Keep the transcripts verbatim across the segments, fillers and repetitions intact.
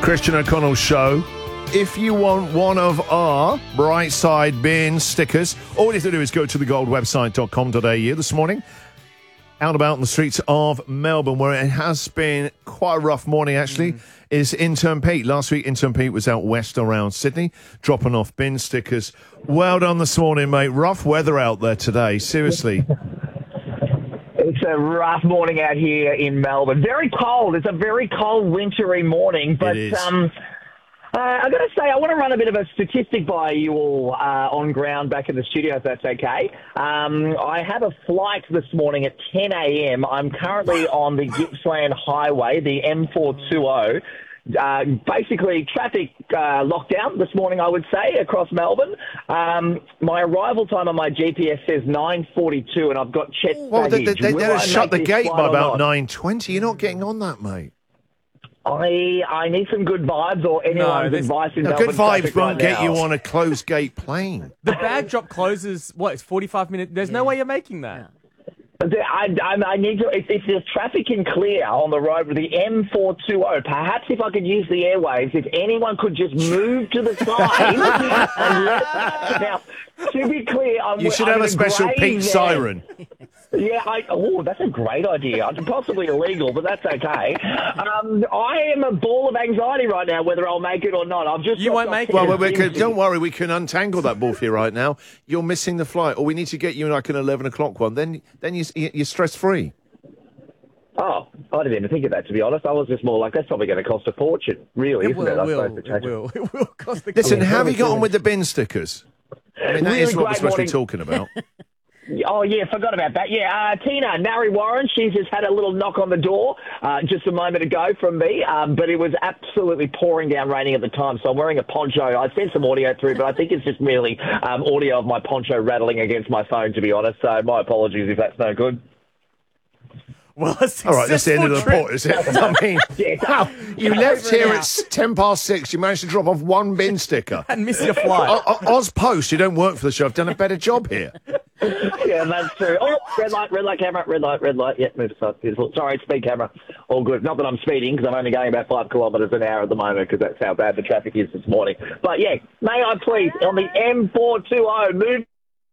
Christian O'Connell Show. If you want one of our Brightside bin stickers, all you have to do is go to the gold website dot com dot a u this morning. Out about in the streets of Melbourne, where it has been quite a rough morning, actually, mm. is Intern Pete. Last week, Intern Pete was out west around Sydney, dropping off bin stickers. Well done this morning, mate. Rough weather out there today, seriously. It's a rough morning out here in Melbourne. Very cold. It's a very cold, wintry morning. But um, uh, I've got to say, I want to run a bit of a statistic by you all uh, on ground back in the studio, if that's okay. Um, I have a flight this morning at ten a.m. I'm currently on the Gippsland Highway, the M four twenty. Uh, basically, traffic uh, lockdown this morning, I would say, across Melbourne. Um, my arrival time on my G P S says nine forty-two, and I've got checked well, baggage. They, they, they, they shut the gate by about nine twenty. You're not getting on that, mate. I I need some good vibes, or anyone's no, advice in no, Melbourne. Good vibes won't right get now. you on a closed gate plane. The bag drop closes, what, it's forty-five minutes? There's yeah. no way you're making that. Yeah. I, I, I need to. If, if the traffic can clear on the road with the M four twenty, perhaps if I could use the airwaves, if anyone could just move to the side. and let, now, to be clear, I'm, you should I'm have a special Pete siren. Yeah, I, oh, that's a great idea. It's possibly illegal, but that's okay. Um, I am a ball of anxiety right now, whether I'll make it or not. I've just you won't make it. Well, we can, don't worry, we can untangle that ball for you right now. You're missing the flight, or we need to get you in like an eleven o'clock one. Then, then you, you're stress free. Oh, I didn't even think of that, to be honest. I was just more like, that's probably going to cost a fortune, really, it isn't will, it? I will, suppose it will. It will cost a Listen, how have you got on with the bin stickers? I mean, that really is what we're supposed morning. to be talking about. Oh, yeah, forgot about that. Yeah, uh, Tina, Nari Warren, she's just had a little knock on the door uh, just a moment ago from me, um, but it was absolutely pouring down raining at the time, so I'm wearing a poncho. I sent some audio through, but I think it's just merely um, audio of my poncho rattling against my phone, to be honest, so my apologies if that's no good. Well, all right, that's the end of the report, is it? I mean, yeah, wow, you left here at ten past six. You managed to drop off one bin sticker and miss your flight. O- o- Oz Post, you don't work for the show. I've done a better job here. Yeah, that's true. Oh, red light, red light camera, red light, red light. Yeah, move aside. Beautiful. Sorry, speed camera. All good. Not that I'm speeding, because I'm only going about five kilometres an hour at the moment, because that's how bad the traffic is this morning. But yeah, may I please, on the M four twenty, move.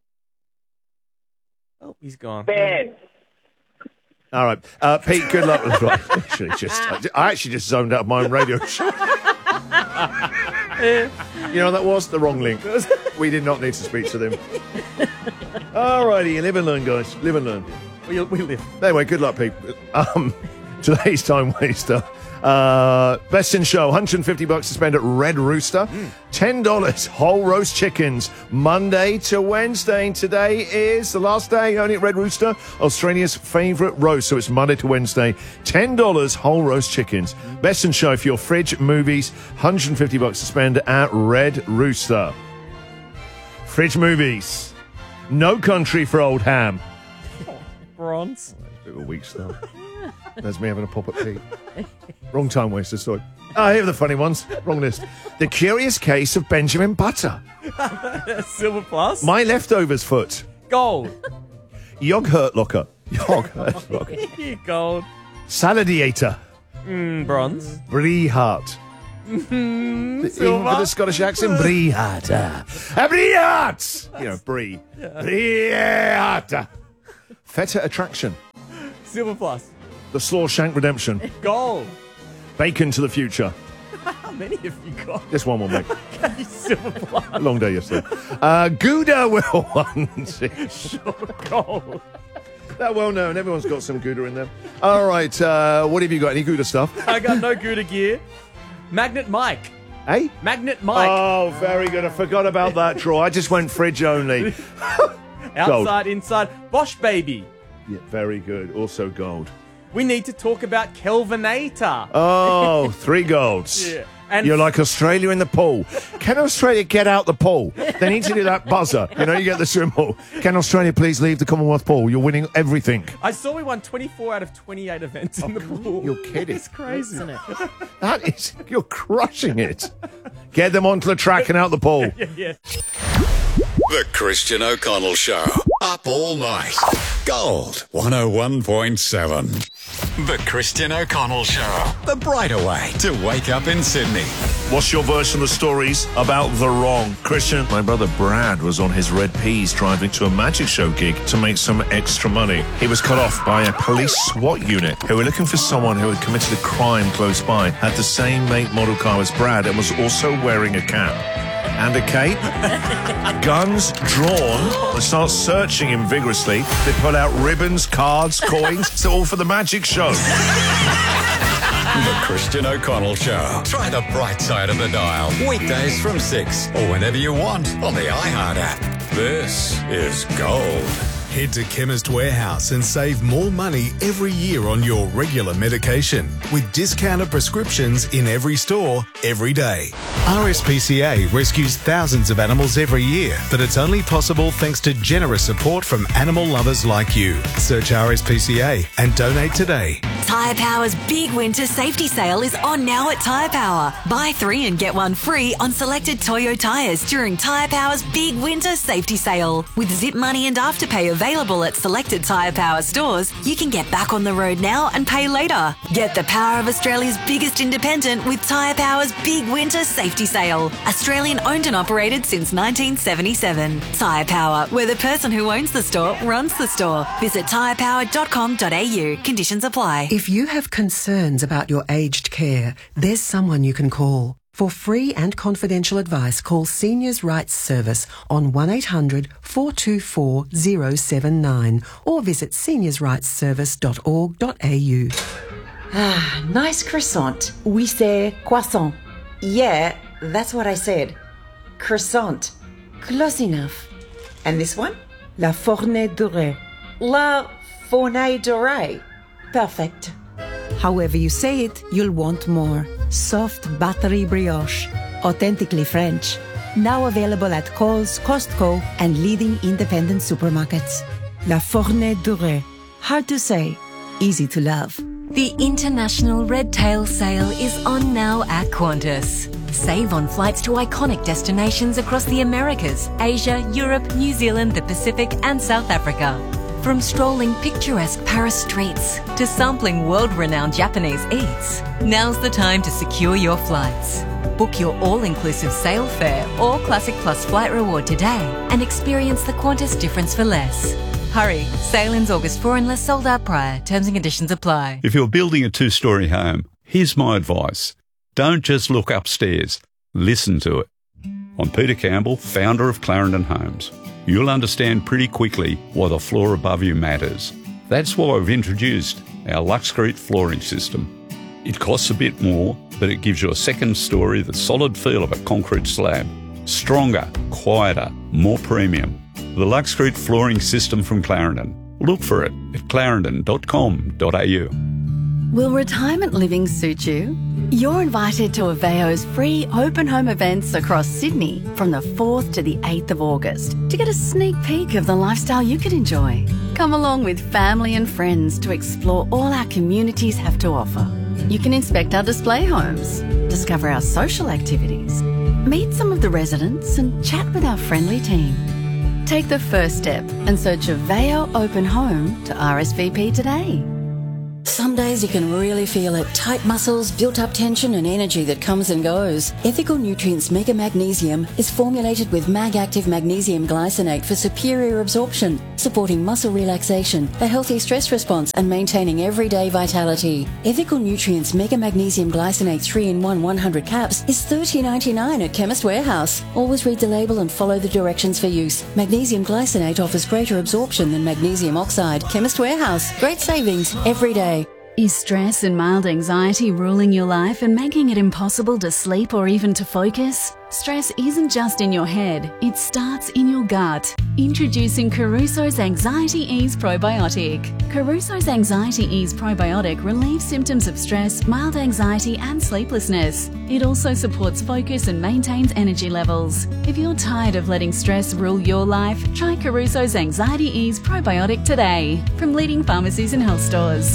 Oh, he's gone. Bad. All right, uh, Pete. Good luck with right. Actually, just I actually just zoned out of my own radio show. You know what that was? The wrong link. We did not need to speak to them. All righty, live and learn, guys. Live and learn. We, we live. Anyway, good luck, Pete. Um, today's time waster. Uh, best in show, one hundred fifty bucks to spend at Red Rooster. Mm. ten dollars whole roast chickens, Monday to Wednesday. And today is the last day only at Red Rooster, Australia's favourite roast. So it's Monday to Wednesday. ten dollars whole roast chickens. Mm. Best in show for your fridge, movies, one hundred fifty bucks to spend at Red Rooster. Fridge movies. No Country for Old Ham. Bronze. Oh, that's a bit of a weak start. There's me having a pop at Pete. Wrong time waster, sorry. Ah, here are the funny ones. Wrong list. The Curious Case of Benjamin Butter. Silver plus. My Leftovers Foot. Gold. Yoghurt Locker. Yoghurt Locker. Gold. Saladiator. Mm, bronze. Brie Hart. Mm, Even for the Scottish accent, Brie Hart. Uh, Brie Hart. You know, Brie. Yeah. Brie Hart. Feta Attraction. Silver plus. The Slawshank Redemption. Gold. Bacon to the Future. How many have you got? Just one more, mate. Silver plus. A long day yesterday. Uh, Gouda will one. Sure, gold. That well known. Everyone's got some Gouda in there. All right. Uh, what have you got? Any Gouda stuff? I got no Gouda gear. Magnet Mike. Hey? Magnet Mike. Oh, very good. I forgot about that, Troy. I just went fridge only. Outside, inside. Bosch Baby. Yeah, very good. Also gold. We need to talk about Kelvinator. Oh, three golds. Yeah. And You're like Australia in the pool. Can Australia get out the pool? They need to do that buzzer. You know, you get the symbol. Can Australia please leave the Commonwealth pool? You're winning everything. I saw we won twenty-four out of twenty-eight events in the pool. You're kidding. It's crazy. Isn't it? That is, you're crushing it. Get them onto the track and out the pool. yeah, yeah. The Christian O'Connell Show. Up all night. Go Gold one oh one point seven. The Christian O'Connell Show. The brighter way to wake up in Sydney. What's your version of the stories about the wrong? Christian, my brother Brad was on his red peas driving to a magic show gig to make some extra money. He was cut off by a police SWAT unit who were looking for someone who had committed a crime close by, had the same make model car as Brad, and was also wearing a cap and a cape. Guns drawn. They start searching him vigorously. They pull out ribbons, cards, coins. It's all for the magic show. The Christian O'Connell Show. Try the bright side of the dial. Weekdays from six or whenever you want on the iHeart app. This is Gold. Head to Chemist Warehouse and save more money every year on your regular medication with discounted prescriptions in every store, every day. R S P C A rescues thousands of animals every year, but it's only possible thanks to generous support from animal lovers like you. Search R S P C A and donate today. Tyre Power's big winter safety sale is on now at Tyre Power. Buy three and get one free on selected Toyo tyres during Tyre Power's big winter safety sale. With Zip Money and Afterpay available at selected Tyre Power stores, you can get back on the road now and pay later. Get the power of Australia's biggest independent with Tyre Power's big winter safety sale. Australian owned and operated since nineteen seventy-seven. Tyre Power, where the person who owns the store runs the store. Visit tyre power dot com dot a u. Conditions apply. If you have concerns about your aged care, there's someone you can call. For free and confidential advice, call Seniors Rights Service on one eight hundred four two four zero seven nine or visit seniors rights service dot org dot a u. Ah, nice croissant. We say croissant. Yeah, that's what I said. Croissant. Close enough. And this one? La fournée dorée. La fournée dorée. Perfect. However you say it, you'll want more. Soft battery brioche. Authentically French. Now available at Coles, Costco, and leading independent supermarkets. La fournée dorée. Hard to say, easy to love. The International Red Tail Sale is on now at Qantas. Save on flights to iconic destinations across the Americas, Asia, Europe, New Zealand, the Pacific, and South Africa. From strolling picturesque Paris streets to sampling world-renowned Japanese eats, now's the time to secure your flights. Book your all-inclusive sail fare or Classic Plus flight reward today and experience the Qantas difference for less. Hurry, sail ins August fourth unless sold out prior. Terms and conditions apply. If you're building a two-storey home, here's my advice. Don't just look upstairs. Listen to it. I'm Peter Campbell, founder of Clarendon Homes. You'll understand pretty quickly why the floor above you matters. That's why we've introduced our Luxcrete flooring system. It costs a bit more, but it gives you a second story, the solid feel of a concrete slab. Stronger, quieter, more premium. The Luxcrete flooring system from Clarendon. Look for it at clarendon dot com dot a u. Will retirement living suit you? You're invited to Aveo's free open home events across Sydney from the fourth to the eighth of August to get a sneak peek of the lifestyle you could enjoy. Come along with family and friends to explore all our communities have to offer. You can inspect our display homes, discover our social activities, meet some of the residents and chat with our friendly team. Take the first step and search Aveo Open Home to R S V P today. Some days you can really feel it. Tight muscles, built-up tension and energy that comes and goes. Ethical Nutrients Mega Magnesium is formulated with Mag-Active Magnesium Glycinate for superior absorption, supporting muscle relaxation, a healthy stress response and maintaining everyday vitality. Ethical Nutrients Mega Magnesium Glycinate three in one one hundred caps is thirty dollars ninety-nine at Chemist Warehouse. Always read the label and follow the directions for use. Magnesium Glycinate offers greater absorption than magnesium oxide. Chemist Warehouse. Great savings every day. Is stress and mild anxiety ruling your life and making it impossible to sleep or even to focus? Stress isn't just in your head, it starts in your gut. Introducing Caruso's Anxiety Ease Probiotic. Caruso's Anxiety Ease Probiotic relieves symptoms of stress, mild anxiety and sleeplessness. It also supports focus and maintains energy levels. If you're tired of letting stress rule your life, try Caruso's Anxiety Ease Probiotic today from leading pharmacies and health stores.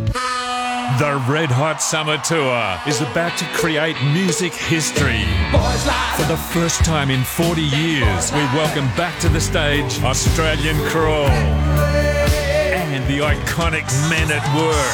The Red Hot Summer Tour is about to create music history. For the first time in forty years, we welcome back to the stage Australian Crawl. and the iconic Men at Work.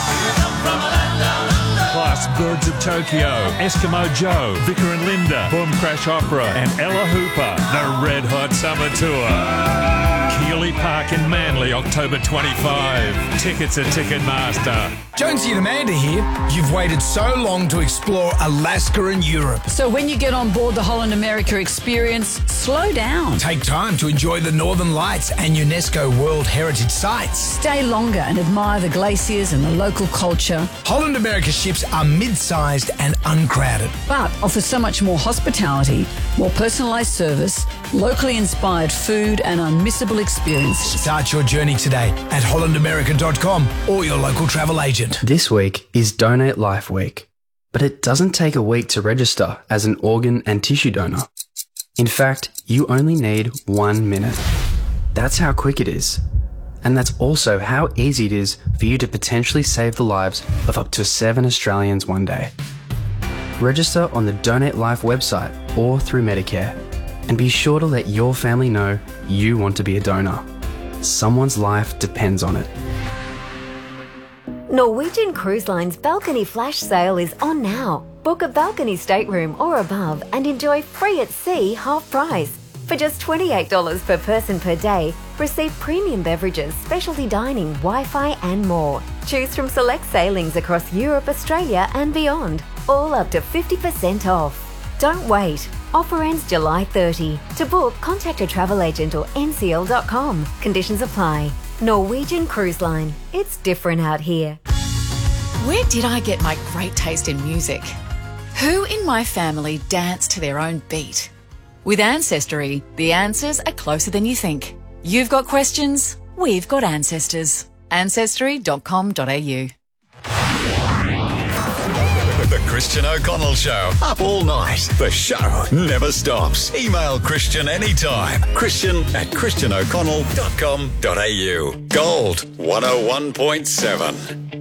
Plus Birds of Tokyo, Eskimo Joe, Vicar and Linda, Boom Crash Opera, and Ella Hooper, the Red Hot Summer Tour. Keeley Park in Manly, October twenty-fifth. Tickets at Ticketmaster. Jonesy and Amanda here. You've waited so long to explore Alaska and Europe. So when you get on board the Holland America experience, slow down. Take time to enjoy the Northern Lights and UNESCO World Heritage Sites. Stay longer and admire the glaciers and the local culture. Holland America ships are mid-sized and uncrowded, but offer so much more hospitality, more personalised service, locally inspired food and unmissable experiences. Start your journey today at holland america dot com or your local travel agent. This week is Donate Life Week, but it doesn't take a week to register as an organ and tissue donor. In fact, you only need one minute. That's how quick it is. And that's also how easy it is for you to potentially save the lives of up to seven Australians one day. Register on the Donate Life website or through Medicare, and be sure to let your family know you want to be a donor. Someone's life depends on it. Norwegian Cruise Line's balcony flash sale is on now. Book a balcony stateroom or above and enjoy free at sea half price. For just twenty-eight dollars per person per day, receive premium beverages, specialty dining, Wi-Fi and more. Choose from select sailings across Europe, Australia and beyond, all up to fifty percent off. Don't wait. Offer ends July thirtieth. To book, contact a travel agent or N C L dot com. Conditions apply. Norwegian Cruise Line. It's different out here. Where did I get my great taste in music? Who in my family danced to their own beat? With Ancestry, the answers are closer than you think. You've got questions, we've got ancestors. ancestry dot com dot a u. The Christian O'Connell Show. Up all night. The show never stops. Email Christian anytime. Christian at christian o'connell dot com dot a u. Gold one oh one point seven.